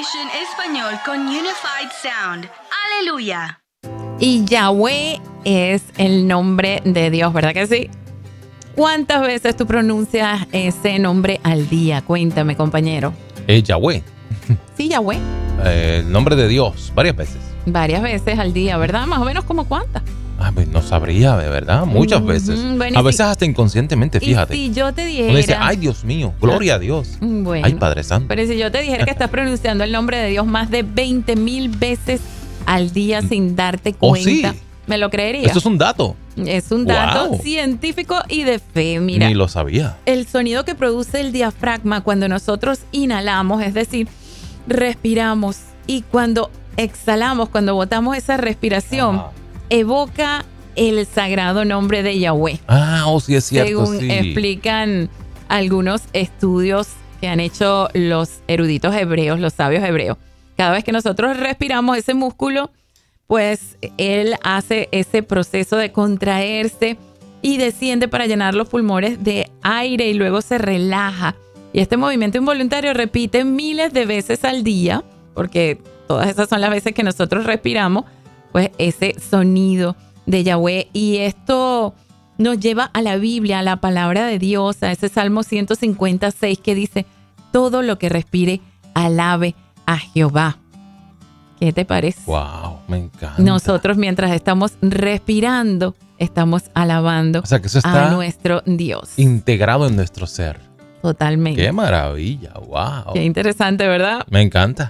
Fusion Español con Unified Sound. ¡Aleluya! Y Yahweh es el nombre de Dios, ¿verdad que sí? ¿Cuántas veces tú pronuncias ese nombre al día? Cuéntame, compañero. Yahweh. Sí, Yahweh. El nombre de Dios, varias veces. Varias veces al día, ¿verdad? Más o menos, ¿como cuántas? Pues no sabría, de verdad. Muchas veces. Bueno, a veces hasta inconscientemente, fíjate. Y si yo te dijera... Uno dice, ay, Dios mío, gloria a Dios. Bueno, ay, Padre Santo. Pero si yo te dijera que estás pronunciando el nombre de Dios más de 20,000 veces al día sin darte cuenta, sí. ¿Me lo creerías? Esto es un dato. Es un dato científico y de fe. Mira, ni lo sabía. El sonido que produce el diafragma cuando nosotros inhalamos, es decir, respiramos, y cuando exhalamos, cuando botamos esa respiración, evoca el sagrado nombre de Yahweh. Sí es cierto. Según explican algunos estudios que han hecho los eruditos hebreos, los sabios hebreos. Cada vez que nosotros respiramos, ese músculo, pues él hace ese proceso de contraerse y desciende para llenar los pulmones de aire y luego se relaja. Y este movimiento involuntario repite miles de veces al día, porque todas esas son las veces que nosotros respiramos, pues ese sonido de Yahweh. Y esto nos lleva a la Biblia, a la palabra de Dios, a ese Salmo 156 que dice, todo lo que respire, alabe a Jehová. ¿Qué te parece? Wow, me encanta. Nosotros mientras estamos respirando, estamos alabando o sea, que eso está a nuestro Dios. Integrado en nuestro ser. Totalmente. Qué maravilla, wow. Qué interesante, ¿verdad? Me encanta.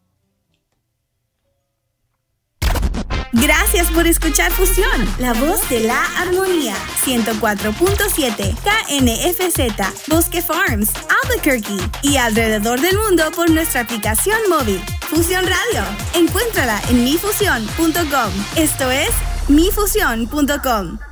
Gracias por escuchar Fusión, la voz de la armonía. 104.7 KNFZ, Bosque Farms, Albuquerque y alrededor del mundo por nuestra aplicación móvil. Fusión Radio. Encuéntrala en mifusión.com. Esto es mifusión.com.